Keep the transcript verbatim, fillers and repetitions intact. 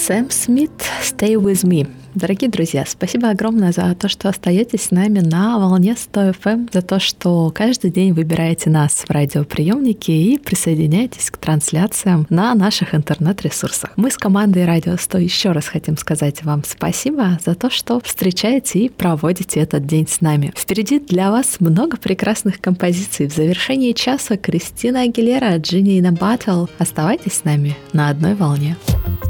Сэм Смит «Stay With Me». Дорогие друзья, спасибо огромное за то, что остаетесь с нами на волне сто эф эм, за то, что каждый день выбираете нас в радиоприемнике и присоединяетесь к трансляциям на наших интернет-ресурсах. Мы с командой Радио сто еще раз хотим сказать вам спасибо за то, что встречаете и проводите этот день с нами. Впереди для вас много прекрасных композиций. В завершении часа Кристина Агилера, Genie in a Bottle. Оставайтесь с нами на одной волне.